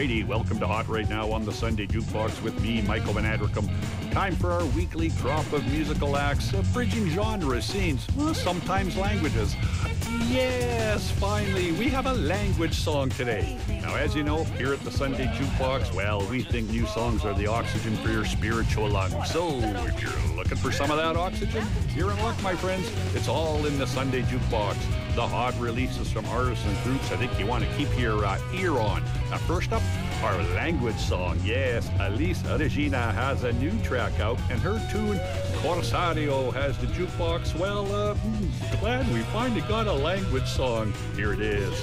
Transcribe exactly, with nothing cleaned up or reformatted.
Alrighty, welcome to Hot Right Now on the Sunday Jukebox with me, Michael Van Adricum. Time for our weekly crop of musical acts, uh, bridging genres, scenes, well, sometimes languages. Yes, finally, we have a language song today. Now, as you know, here at the Sunday Jukebox, well, we think new songs are the oxygen for your spiritual lungs. So, if you're looking for some of that oxygen, you're in luck, my friends. It's all in the Sunday Jukebox. The hot releases from artists and groups I think you want to keep your uh, ear on. Now, first up, our language song. Yes, Elisa Regina has a new track out, and her tune, Corsario, has the jukebox. Well, uh, glad we finally got a language song. Here it is.